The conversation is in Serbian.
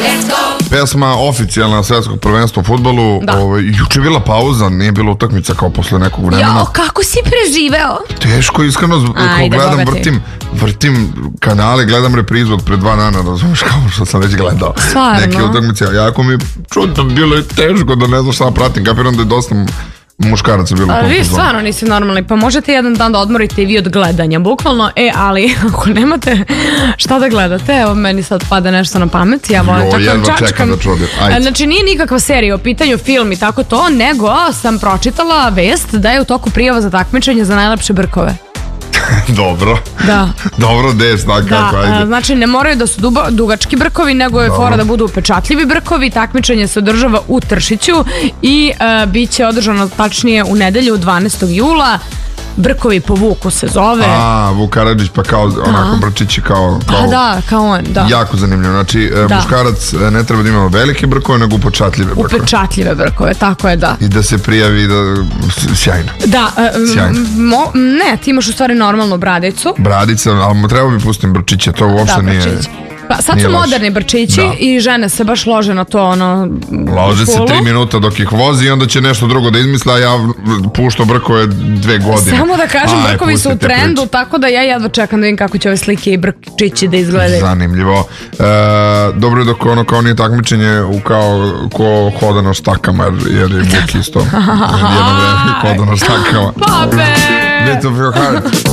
Pesma oficijalna svetskog prvenstva u fudbalu. Juče je bila pauza, nije bila utakmica kao posle nekog vremena. Jo, kako si preživeo? Teško, iskreno, kao gledam, vrtim kanale, gledam reprizu od pre 2 dana, razumiješ, kao što sam već gledao. Stvarno? Neke utakmice, jako mi je čudno, bilo je teško da ne znam šta pratim, kapiram da je dosta muškaraca bilo u tom fudbalu. Vi stvarno nisi normalni, pa možete jedan dan da odmorite i vi od gledanja, bukvalno, ali ako nemate šta da gledate, evo meni sad pada nešto na pamet, ja volim tako čačkam. Znači nije nikakva serija o pitanju, film i tako to, nego sam pročitala vest da je u toku prijava za takmičenje za najlepše brkove. Dobro. Da. Dobro, des, tako, ajde. Znači ne moraju da su dugački brkovi, nego je fora da budu upečatljivi brkovi. Takmičenje se održava u Tršiću i bit će održano tačnije u nedelju 12. jula. Brkovi po Vuku se zove. Vuk Karadžić, pa kao onako brčići kao... Da, kao on, da. Jako zanimljivo, znači muškarac ne treba da ima velike brkove, nego upečatljive brkove. Upečatljive brkove, tako je, da. I da se prijavi, sjajno. Da, ne, ti imaš u stvari normalnu bradicu. Bradica, ali treba bi pustim brčiće, to uopšte nije... Pa sad su moderni brčići i žene se baš lože na to, lože se 3 minuta dok ih vozi i onda će nešto drugo da izmisla, a ja pušto brkove 2 godine. Samo da kažem, brkovi su u trendu, tako da ja jedva čekam da vidim kako će ove slike i brčići da izgledaju. Zanimljivo. Dobro je dok ono kao nije takmičenje kao ko hoda na štakama, jer je Vuk isto jedno vreme hoda na štakama. Pape! Bit of your heart.